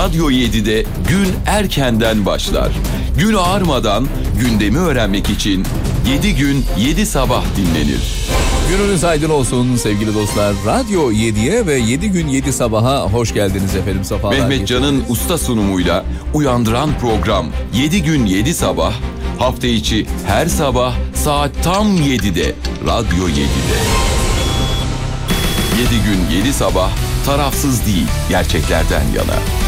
Radyo 7'de gün erkenden başlar. Gün ağarmadan gündemi öğrenmek için 7 gün 7 sabah dinlenir. Gününüz aydın olsun sevgili dostlar. Radyo 7'ye ve 7 gün 7 sabaha hoş geldiniz efendim. Safalar Mehmet Can'ın usta sunumuyla uyandıran program 7 gün 7 sabah, hafta içi her sabah saat tam 7'de Radyo 7'de. 7 gün 7 sabah tarafsız değil, gerçeklerden yana.